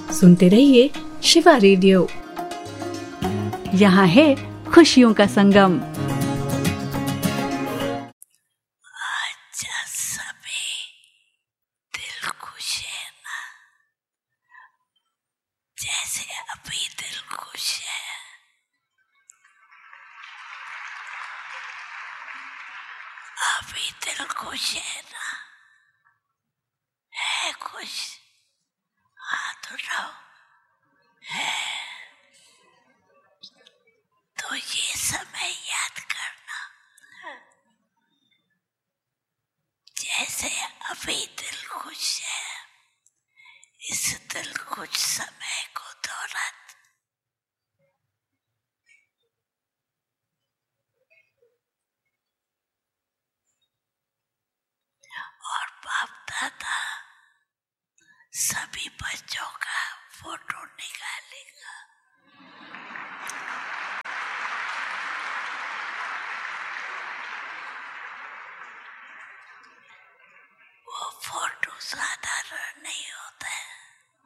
सुनते रहिए शिवा रेडियो। यहाँ है खुशियों का संगम। अच्छा सभी दिल खुश है ना, जैसे अभी दिल खुश है। अभी दिल खुश है ना, है खुश, हाथ उठाओ। है तो ये समय याद करना, जैसे अभी दिल खुश है। इस दिल खुश समय को दोहरात और बाप दादा सभी बच्चों का फोटो निकालेगा। वो फोटो साधारण नहीं होता है,